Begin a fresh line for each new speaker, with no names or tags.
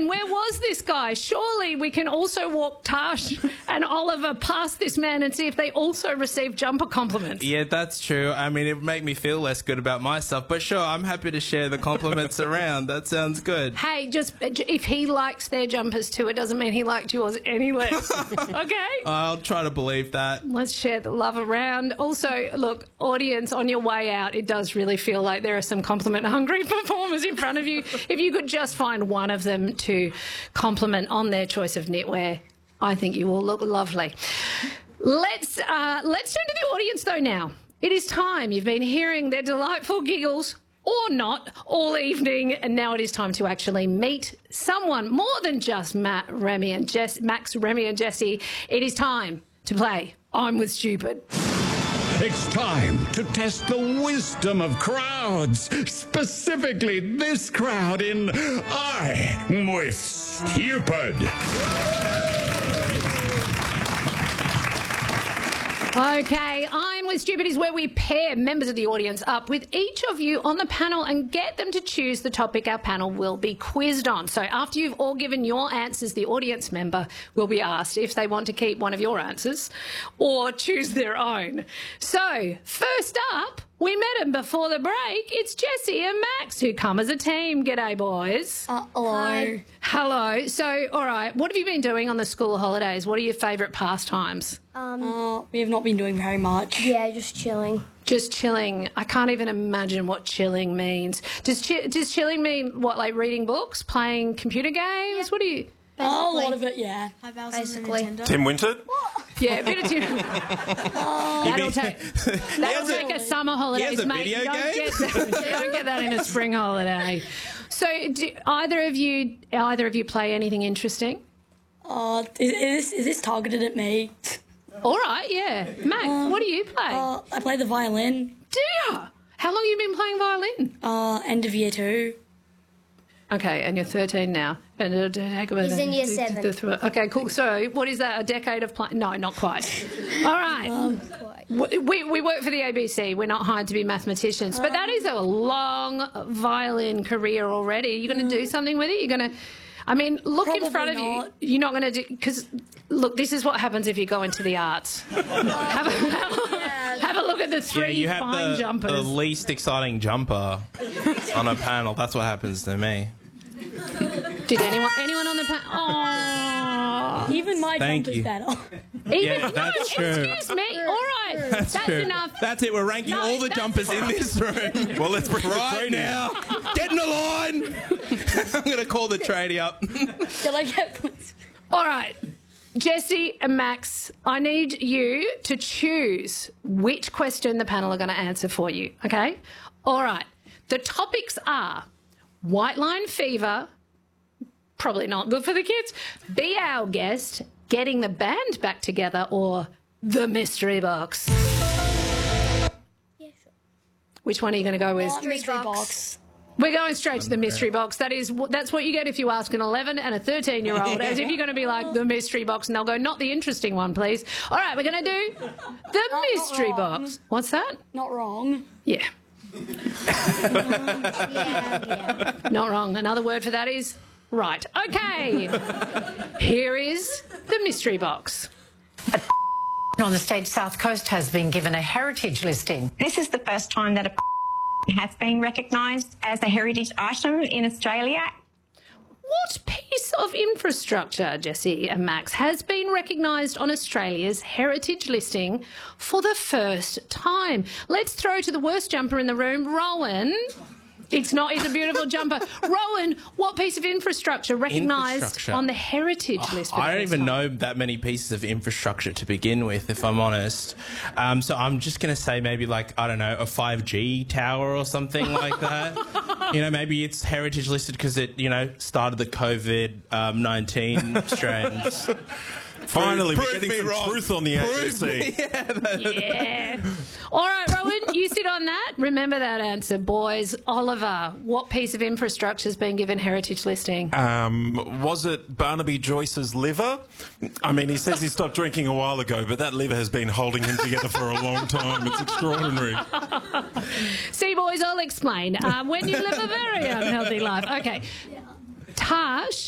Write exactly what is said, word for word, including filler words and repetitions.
Rowan, where was this guy? Surely we can also walk Tash and Oliver past this man and see if they also receive jumper compliments.
Yeah, that's true. I mean, it would make me feel less good about myself, but sure, I'm happy to share the compliments around. That sounds good.
Hey, just if he likes their jumpers too, it doesn't mean he liked yours any less. Okay?
I'll try to believe that.
Let's share the love around. Also, look, audience, on your way out, it does really feel like there are some compliment-hungry performers in front of you. If you could just find one of them to compliment on their choice of knitwear, I think you will look lovely. Let's, uh, let's turn to the audience, though, now. It is time. You've been hearing their delightful giggles, or not, all evening, and now it is time to actually meet someone more than just Matt, Remy and Jess, Max, Remy and Jessie. It is time to play I'm With Stupid.
It's time to test the wisdom of crowds, specifically this crowd in I'm With Stupid.
Okay, I'm With Stupid is where we pair members of the audience up with each of you on the panel and get them to choose the topic our panel will be quizzed on. So after you've all given your answers, the audience member will be asked if they want to keep one of your answers or choose their own. So first up, we met them before the break. It's Jessie and Max who come as a team. G'day, boys.
Uh, hello.
Hi. Hello. So, all right, what have you been doing on the school holidays? What are your favourite pastimes?
Um,
Uh, we have not been doing very much.
yeah, just chilling.
Just chilling. I can't even imagine what chilling means. Does chi- does chilling mean what, like reading books, playing computer games? What do you?
Oh, a lot of it, yeah.
Basically.
Tim Winter?
Yeah, a bit of chilling. That'll take, that'll take a summer holidays,
a
mate.
video
Don't
game?
get, don't get that in a spring holiday. So, do either of you either of you play anything interesting?
Uh, is, is, is this targeted at me?
All right, yeah. Max, what do you play?
Uh, I play the violin.
do you? How long have you been playing violin?
Uh, end of year two.
Okay, and you're thirteen now. And uh,
He's in year seven.
Okay, cool. So, what is that? A decade of playing? No, not quite. All right.
Um,
we, we work for the A B C. We're not hired to be mathematicians. But that is a long violin career already. You're going to do something with it? You're going to... I mean, look in
Probably
front of
not.
you. You're not going to do... Because, look, this is what happens if you go into the arts. have, a, have a look at the
Yeah,
three
you have
fine
the,
jumpers.
the least exciting jumper on a panel. That's what happens to me.
Did anyone anyone on the panel... Oh.
Even my
Thank
jumper's
you.
better.
Even,
Yeah,
no,
that's true.
excuse me. All right, that's,
True.
enough.
That's it. We're ranking
No,
all the
that's
jumpers in this room.
Well, let's bring
right
the
now. Get in the line. I'm going to call the tradie up.
Did I get points?
All right, Jessie and Max, I need you to choose which question the panel are going to answer for you. Okay. All right. The topics are white line fever. Probably not good for the kids. Be our guest. Getting the band back together, or the mystery box.
Yeah, sure.
Which one are you going to go with?
Uh, mystery
box.
box.
We're going straight to the mystery box. That is, that's what you get if you ask an eleven and a thirteen-year-old, as if you're going to be like, the mystery box, and they'll go, not the interesting one, please. All right, we're going to do the
not
mystery
wrong.
box. What's that?
Not wrong.
Yeah,
Yeah, yeah.
not wrong. Another word for that is right. Okay, here is the mystery box.
On the state's south coast has been given a heritage listing.
This is the first time that a has been recognised as a heritage item in Australia.
What piece of infrastructure, Jessie and Max, has been recognised on Australia's heritage listing for the first time? Let's throw to the worst jumper in the room, Rowan. It's not, it's a beautiful jumper. Rowan, what piece of infrastructure recognised
Infrastructure.
on the heritage list? For
I
the
don't
first
even
time?
know that many pieces of infrastructure to begin with, if I'm honest. Um, so I'm just going to say maybe like, I don't know, a five G tower or something like that. You know, maybe it's heritage listed because it, you know, started the COVID nineteen strands.
Finally, we're
Prove
getting
me
some
wrong.
truth on the A B C.
Yeah. All right, Rowan, you sit on that. Remember that answer, boys. Oliver, what piece of infrastructure has been given heritage listing?
Um, was it Barnaby Joyce's liver? I mean, he says he stopped drinking a while ago, but that liver has been holding him together for a long time. It's extraordinary.
See, boys, I'll explain. Um, when you live a very unhealthy life. Okay. Tash,